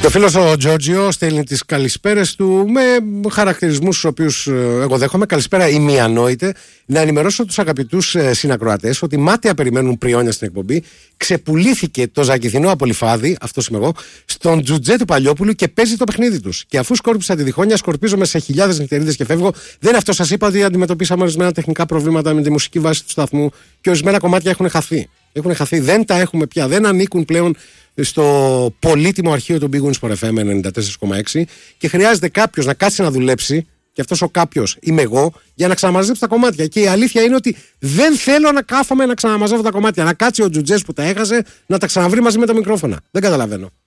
Το φίλος ο Τζόρτζιο στέλνει τις καλησπέρες του με χαρακτηρισμούς τους οποίους εγώ δέχομαι. Καλησπέρα ημιανόητε. Να ενημερώσω τους αγαπητούς συνακροατές ότι μάταια περιμένουν πριόνια στην εκπομπή. Ξεπουλήθηκε το ζακηθινό απολυφάδι, αυτός είμαι εγώ, στον τζουτζέ του Παλιόπουλου και παίζει το παιχνίδι τους. Και αφού σκόρπισα τη διχόνια, σκορπίζομαι σε χιλιάδες νυχτερίδες και φεύγω. Δεν αυτό σας είπα ότι αντιμετωπίσαμε ορισμένα τεχνικά προβλήματα με τη μουσική βάση του σταθμού και ορισμένα κομμάτια έχουν χαθεί. Έχουν χαθεί, δεν τα έχουμε πια, δεν ανήκουν πλέον στο πολύτιμο αρχείο του Big Wins for FM 94,6 και χρειάζεται κάποιος να κάτσει να δουλέψει, και αυτός ο κάποιος είμαι εγώ, για να ξαναμαζέψει τα κομμάτια. Και η αλήθεια είναι ότι δεν θέλω να κάθομαι να ξαναμαζεύω τα κομμάτια. Να κάτσει ο τζουτζές που τα έχασε να τα ξαναβρει μαζί με τα μικρόφωνα. Δεν καταλαβαίνω.